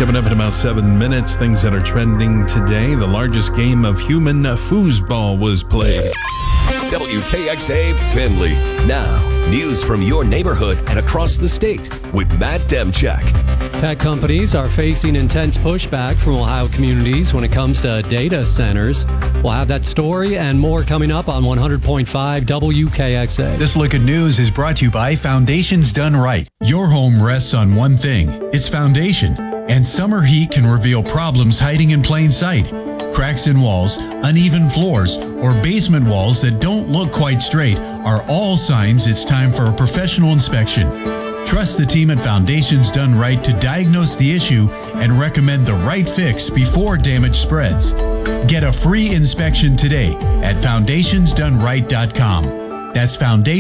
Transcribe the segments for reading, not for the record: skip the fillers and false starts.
Coming up in about 7 minutes, things that are trending today. The largest game of human foosball was played. WKXA Findlay. Now, news from your neighborhood and across the state with Matt Demchak. Tech companies are facing intense pushback from Ohio communities when it comes to data centers. We'll have that story and more coming up on 100.5 WKXA. This look at news is brought to you by Foundations Done Right. Your home rests on one thing, its foundation. And summer heat can reveal problems hiding in plain sight. Cracks in walls, uneven floors, or basement walls that don't look quite straight are all signs it's time for a professional inspection. Trust the team at Foundations Done Right to diagnose the issue and recommend the right fix before damage spreads. Get a free inspection today at foundationsdoneright.com. That's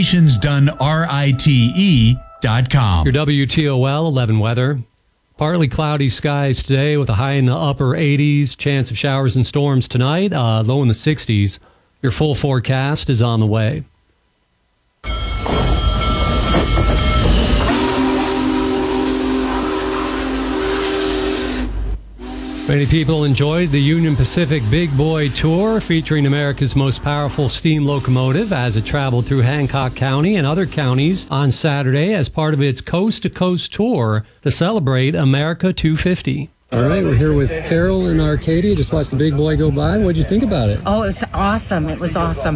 foundationsdonerite.com. Your WTOL 11 weather. Partly cloudy skies today with a high in the upper 80s. Chance of showers and storms tonight, low in the 60s. Your full forecast is on the way. Many people enjoyed the Union Pacific Big Boy Tour featuring America's most powerful steam locomotive as it traveled through Hancock County and other counties on Saturday as part of its coast-to-coast tour to celebrate America 250. All right, we're here with Carol in Arcadia. Just watched the Big Boy go by. What'd you think about it? Oh, it was awesome. It was awesome.